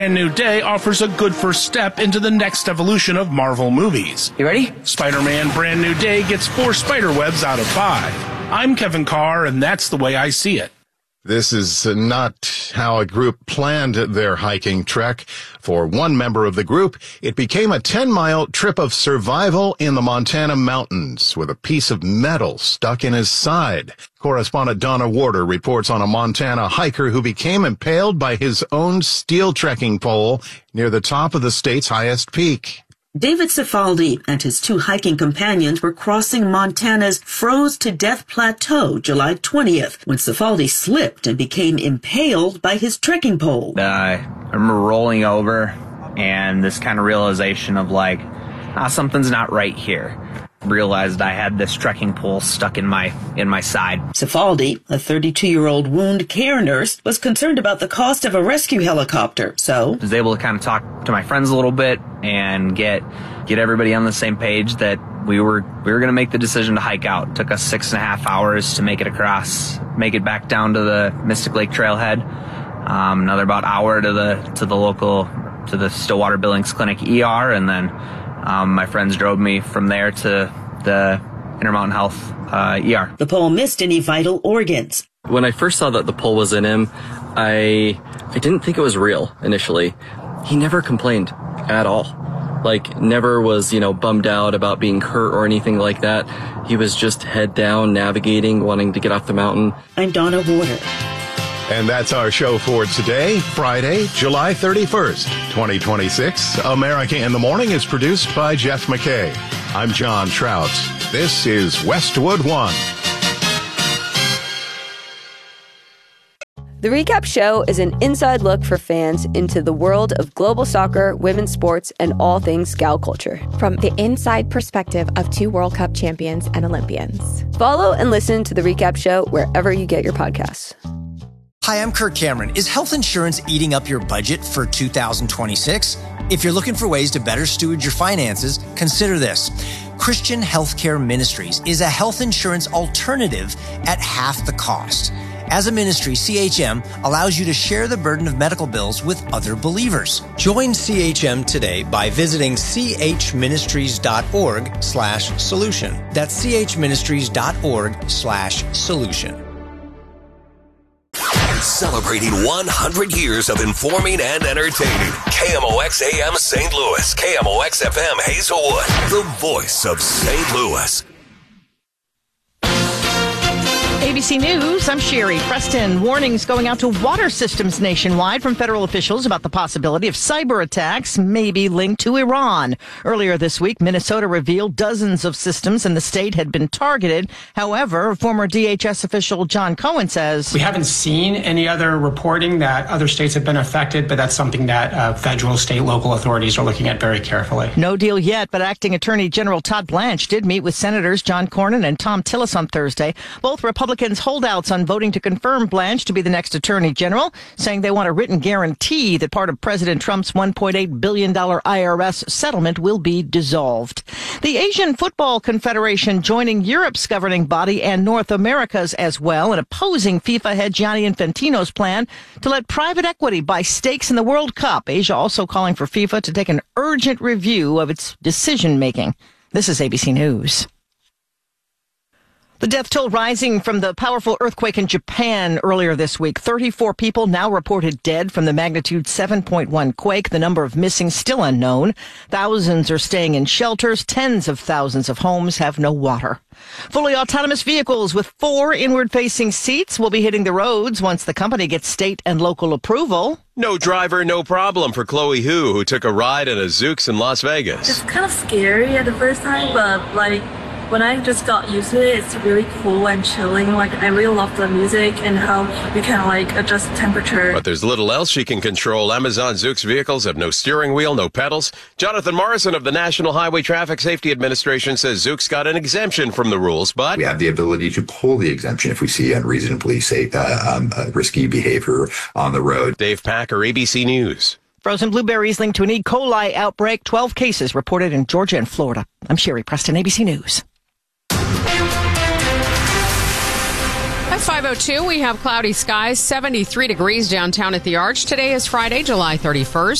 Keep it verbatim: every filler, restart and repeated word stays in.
Brand New Day offers a good first step into the next evolution of Marvel movies. You ready? Spider-Man Brand New Day gets four spiderwebs out of five. I'm Kevin Carr, and that's the way I see it. This is not how a group planned their hiking trek. For one member of the group, it became a ten-mile trip of survival in the Montana mountains with a piece of metal stuck in his side. Correspondent Donna Warder reports on a Montana hiker who became impaled by his own steel trekking pole near the top of the state's highest peak. David Cifaldi and his two hiking companions were crossing Montana's froze-to-death plateau July twentieth when Cifaldi slipped and became impaled by his trekking pole. Uh, I remember rolling over and this kind of realization of like, ah, something's not right here. Realized I had this trekking pole stuck in my in my side. Cifaldi, a thirty-two-year-old wound care nurse, was concerned about the cost of a rescue helicopter, so I was able to kind of talk to my friends a little bit and get get everybody on the same page that we were we were going to make the decision to hike out. It took us six and a half hours to make it across, make it back down to the Mystic Lake Trailhead. Um, another about hour to the to the local to the Stillwater Billings Clinic E R, and then Um, my friends drove me from there to the Intermountain Health uh, E R. The pole missed any vital organs. When I first saw that the pole was in him, I I didn't think it was real initially. He never complained at all. Like, never was, you know, bummed out about being hurt or anything like that. He was just head down, navigating, wanting to get off the mountain. I'm Donna Warder. And that's our show for today, Friday, July thirty-first, twenty twenty-six. America in the Morning is produced by Jeff McKay. I'm John Trout. This is Westwood One. The Recap Show is an inside look for fans into the world of global soccer, women's sports, and all things Scout culture. From the inside perspective of two World Cup champions and Olympians. Follow and listen to The Recap Show wherever you get your podcasts. Hi, I'm Kirk Cameron. Is health insurance eating up your budget for two thousand twenty-six? If you're looking for ways to better steward your finances, consider this. Christian Healthcare Ministries is a health insurance alternative at half the cost. As a ministry, C H M allows you to share the burden of medical bills with other believers. Join C H M today by visiting chministries.org slash solution. That's chministries.org slash solution. Celebrating one hundred years of informing and entertaining. K M O X A M Saint Louis. K M O X F M Hazelwood. The voice of Saint Louis. A B C News, I'm Sherry Preston. Warnings going out to water systems nationwide from federal officials about the possibility of cyber attacks maybe linked to Iran. Earlier this week, Minnesota revealed dozens of systems in the state had been targeted. However, former D H S official John Cohen says, we haven't seen any other reporting that other states have been affected, but that's something that uh, federal, state, local authorities are looking at very carefully. No deal yet, but Acting Attorney General Todd Blanche did meet with Senators John Cornyn and Tom Tillis on Thursday. Both Republicans holdouts on voting to confirm Blanche to be the next Attorney General, saying they want a written guarantee that part of President Trump's one point eight billion dollars I R S settlement will be dissolved. The Asian Football Confederation joining Europe's governing body and North America's as well in opposing FIFA head Gianni Infantino's plan to let private equity buy stakes in the World Cup. Asia also calling for FIFA to take an urgent review of its decision-making. This is A B C News. The death toll rising from the powerful earthquake in Japan earlier this week. thirty-four people now reported dead from the magnitude seven point one quake. The number of missing still unknown. Thousands are staying in shelters. Tens of thousands of homes have no water. Fully autonomous vehicles with four inward-facing seats will be hitting the roads once the company gets state and local approval. No driver, no problem for Chloe Hu, who took a ride in a Zoox in Las Vegas. It's kind of scary at the first time, but like, when I just got used to it, it's really cool and chilling. Like, I really love the music and how you can, like, adjust the temperature. But there's little else she can control. Amazon Zoox vehicles have no steering wheel, no pedals. Jonathan Morrison of the National Highway Traffic Safety Administration says Zoox got an exemption from the rules, but we have the ability to pull the exemption if we see unreasonably safe, uh, um, uh, risky behavior on the road. Dave Packer, A B C News. Frozen blueberries linked to an E. coli outbreak. twelve cases reported in Georgia and Florida. I'm Sherry Preston, A B C News. five oh two, we have cloudy skies, seventy-three degrees downtown at the Arch. Today is Friday, July thirty-first.